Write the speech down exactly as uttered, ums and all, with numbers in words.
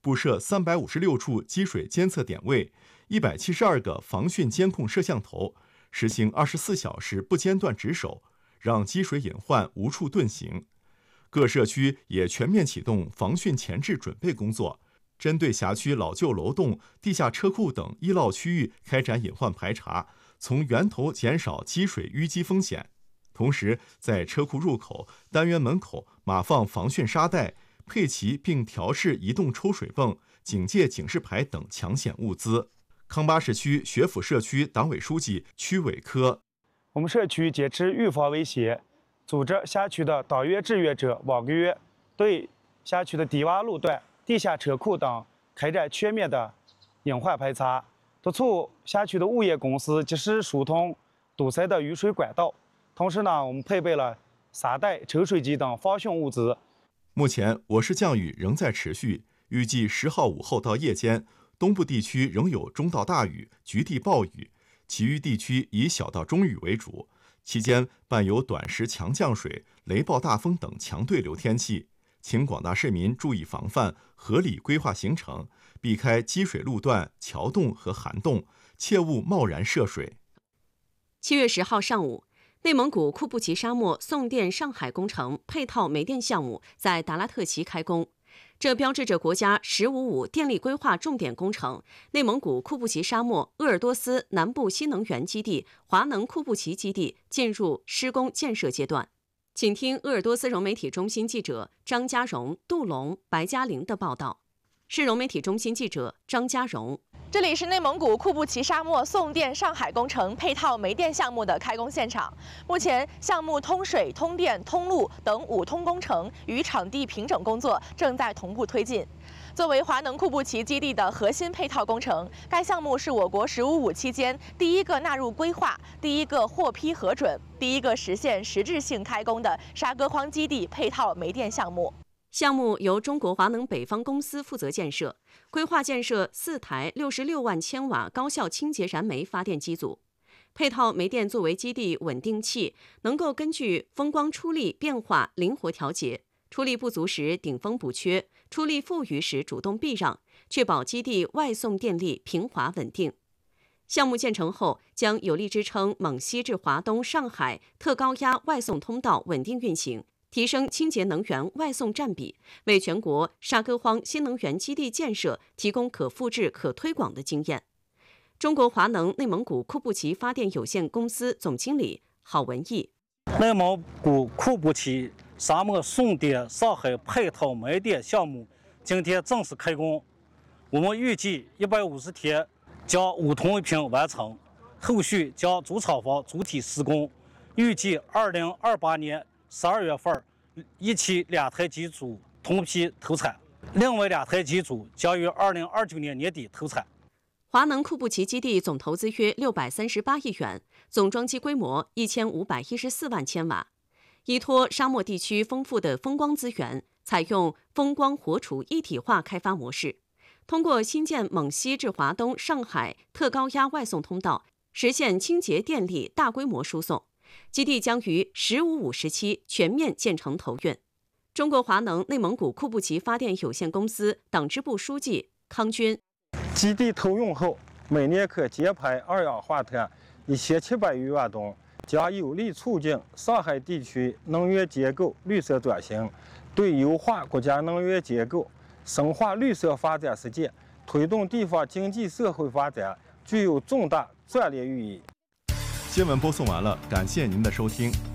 布设三百五十六处积水监测点位，一百七十二个防汛监控摄像头，实行二十四小时不间断值守，让积水隐患无处遁形。各社区也全面启动防汛前置准备工作，针对辖区老旧楼栋、地下车库等易涝区域开展隐患排查，从源头减少积水淤积风险。同时，在车库入口、单元门口码放防汛沙袋，配齐并调试移动抽水泵、警戒警示牌等抢险物资。康巴市区学府社区党委书记曲伟科： 我们社区坚持预防威胁，组织辖区的党员志愿者网个月，对辖区的低洼路段、地下车库等开展全面的隐患排查，督促辖区的物业公司及时疏通堵塞的雨水管道。同时呢，我们配备了沙袋、抽水机等防汛物资。 目前，我市降雨仍在持续，预计十号午后到夜间，东部地区仍有中到大雨、局地暴雨，其余地区以小到中雨为主。期间伴有短时强降水、雷暴大风等强对流天气，请广大市民注意防范，合理规划行程，避开积水路段、桥洞和涵洞，切勿贸然涉水。 七月十号上午，内蒙古库布齐沙漠送电上海工程配套煤电项目在达拉特旗开工，这标志着国家“十五五”电力规划重点工程内蒙古库布齐沙漠鄂尔多斯南部新能源基地华能库布齐基地进入施工建设阶段。请听鄂尔多斯融媒体中心记者张家荣、杜龙、白嘉玲的报道。市融媒体中心记者张家荣。 这里是内蒙古库布齐沙漠送电上海工程配套煤电项目的开工现场。目前，项目通水、通电、通路等五通工程与场地平整工作正在同步推进。作为华能库布齐基地的核心配套工程，该项目是我国“十五五”期间第一个纳入规划、第一个获批核准、第一个实现实质性开工的沙戈荒基地配套煤电项目。 项目由中国华能北方公司负责建设，规划建设四台六十六万千瓦高效清洁燃煤发电机组。配套煤电作为基地稳定器，能够根据风光出力变化灵活调节，出力不足时顶风补缺，出力富余时主动避让，确保基地外送电力平滑稳定。项目建成后，将有力支撑蒙西至华东、上海特高压外送通道稳定运行，提升清洁能源外送占比，为全国沙戈荒新能源基地建设提供可复制、可推广的经验。中国华能内蒙古库布齐发电有限公司总经理郝文义： 内蒙古库布齐沙漠送电上海配套煤电项目今天正式开工，我们预计一百五十天将五通一平完成，后续将主厂房主体施工，预计二零二八年十二月份，一期两台机组同批投产，另外两台机组将于二零二九年年底投产。 华能库布齐基地总投资约六百三十八亿元，总装机规模一千五百一十四万千瓦。依托沙漠地区丰富的风光资源，采用风光火储一体化开发模式，通过新建蒙西至华东、上海特高压外送通道，实现清洁电力大规模输送。基地将于“十五五”时期全面建成投运。中国华能内蒙古库布齐发电有限公司党支部书记康军： 基地投用后，每年可减排二氧化碳一千七百余万吨，将有力促进上海地区能源结构绿色转型，对优化国家能源结构、深化绿色发展实践、推动地方经济社会发展具有重大战略意义。 新闻播送完了，感谢您的收听。